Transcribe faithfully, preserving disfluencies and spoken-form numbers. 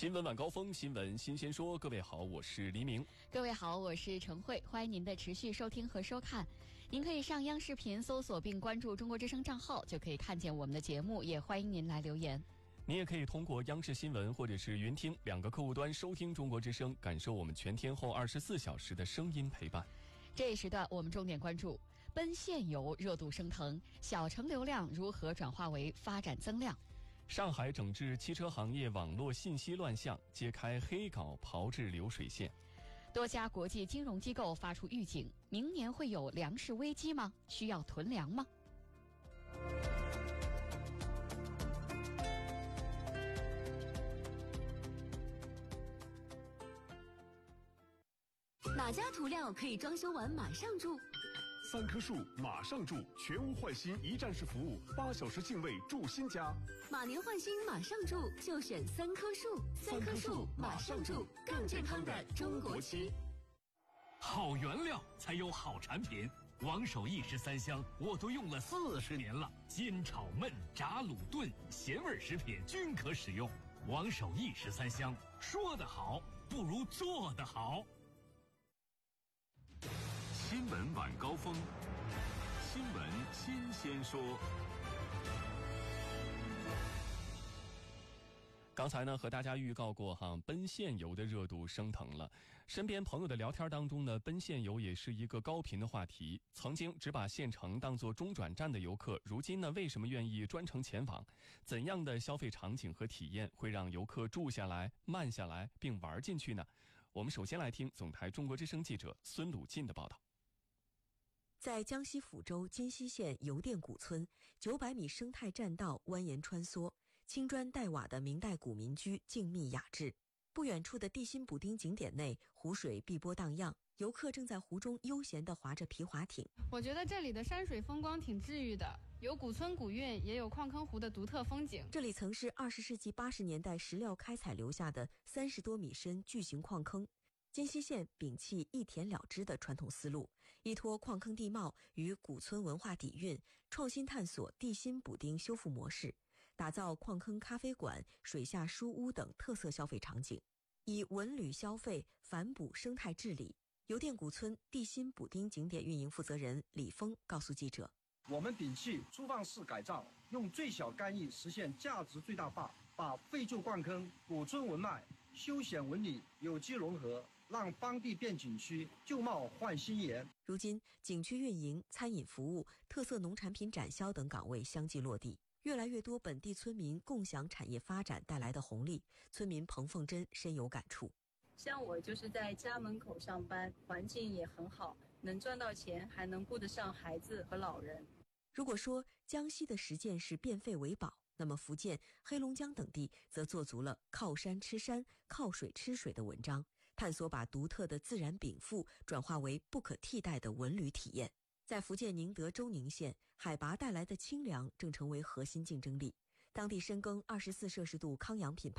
新闻晚高峰，新闻新鲜说。各位好，我是黎明。 各位好，我是陈慧，欢迎您的持续收听和收看。您可以上央视频搜索并关注中国之声账号，就可以看见我们的节目，也欢迎您来留言。 您也可以通过央视新闻或者是云听两个客户端收听中国之声，感受我们全天候二十四小时的声音陪伴。 这一时段我们重点关注奔现游热度升腾，小城流量如何转化为发展增量。 上海整治汽车行业网络信息乱象，揭开黑稿炮制流水线。 多家国际金融机构发出预警，明年会有粮食危机吗？需要囤粮吗？ 哪家涂料可以装修完马上住？ 三棵树马上住，全屋换新一站式服务，八小时净位住新家。 马年换新马上住，就选三棵树。三棵树马上住，更健康的中国漆。 好原料才有好产品，王守义十三香我都用了四十年了，煎炒焖炸卤炖咸味食品均可使用。王守义十三香，说得好不如做得好。 新闻晚高峰，新闻新鲜说。 刚才呢和大家预告过哈，奔现游的热度升腾了。身边朋友的聊天当中呢，奔现游也是一个高频的话题。曾经只把县城当作中转站的游客，如今呢为什么愿意专程前往？怎样的消费场景和体验会让游客住下来、慢下来并玩进去呢？我们首先来听总台中国之声记者孙鲁进的报道。 在江西抚州金溪县邮电古村，九百米生态栈道蜿蜒穿梭，青砖黛瓦的明代古民居静谧雅致。不远处的地心补丁景点内，湖水碧波荡漾，游客正在湖中悠闲地划着皮划艇。 我觉得这里的山水风光挺治愈的，有古村古韵，也有矿坑湖的独特风景。 这里曾是二十世纪八十年代石料开采留下的三十多米深巨型矿坑。金溪县摒弃一填了之的传统思路，依托矿坑地貌与古村文化底蕴，创新探索地心补丁修复模式，打造矿坑咖啡馆、水下书屋等特色消费场景，以文旅消费反哺生态治理。邮电古村地心补丁景点运营负责人李峰告诉记者， 我们摒弃粗放式改造，用最小干预实现价值最大化，把废旧矿坑、古村文脉、休闲文旅有机融合，让当地变景区，旧貌换新颜。 如今景区运营、餐饮服务、特色农产品展销等岗位相继落地，越来越多本地村民共享产业发展带来的红利，村民彭凤珍深有感触。 像我就是在家门口上班，环境也很好，能赚到钱，还能顾得上孩子和老人。 如果说江西的实践是变废为宝，那么福建、黑龙江等地则做足了靠山吃山、靠水吃水的文章，探索把独特的自然禀赋转化为不可替代的文旅体验。在福建宁德州宁县，海拔带来的清凉正成为核心竞争力。当地深耕二十四摄氏度康养品牌